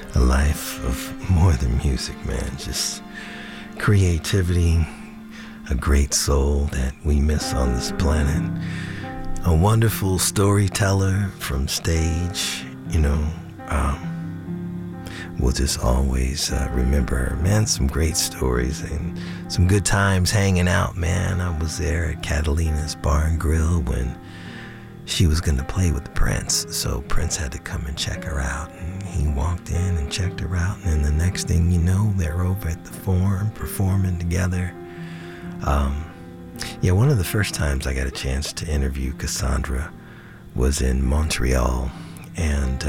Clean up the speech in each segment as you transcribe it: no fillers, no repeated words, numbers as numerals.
a life of more than music, man. Just creativity, a great soul that we miss on this planet, a wonderful storyteller from stage, we'll just always remember her, man. Some great stories and some good times hanging out, man. I was there at Catalina's Bar and Grill when she was going to play with Prince, so Prince had to come and check her out, and he walked in and checked her out, and then the next thing you know, they're over at the Forum performing together. One of the first times I got a chance to interview Cassandra was in Montreal, and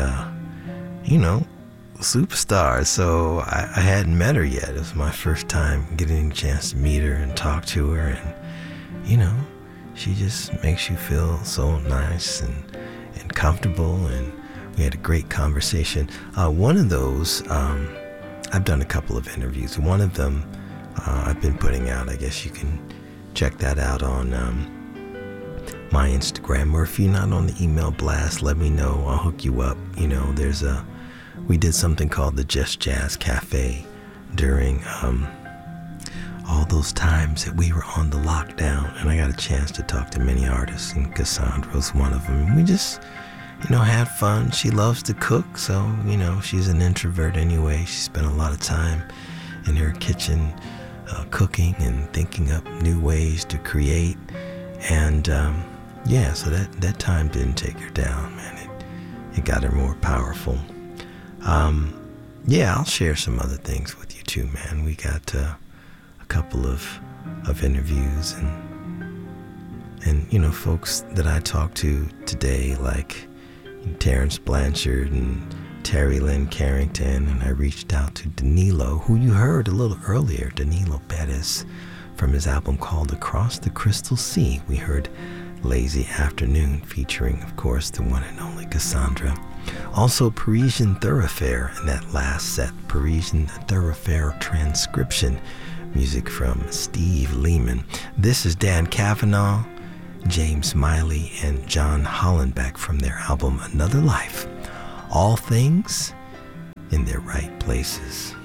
superstar, so I hadn't met her yet. It was my first time getting a chance to meet her and talk to her, and she just makes you feel so nice and comfortable, and we had a great conversation. One of those, I've done a couple of interviews. One of them I've been putting out. I guess you can check that out on my Instagram, or if you're not on the email blast, let me know. I'll hook you up. We did something called the Just Jazz Cafe during all those times that we were on the lockdown, and I got a chance to talk to many artists, and Cassandra was one of them. We just, had fun. She loves to cook, so, she's an introvert anyway. She spent a lot of time in her kitchen cooking and thinking up new ways to create, and so that time didn't take her down, man. It got her more powerful. I'll share some other things with you too, man. We got a couple of interviews and folks that I talked to today, like Terrence Blanchard and Terry Lynn Carrington, and I reached out to Danilo, who you heard a little earlier, Danilo Bettis, from his album called Across the Crystal Sea. We heard Lazy Afternoon, featuring, of course, the one and only Cassandra. Also, Parisian Thoroughfare in that last set, Parisian Thoroughfare transcription, music from Steve Lehman. This is Dan Cavanaugh, James Miley, and John Hollenbeck from their album Another Life. All things in their right places.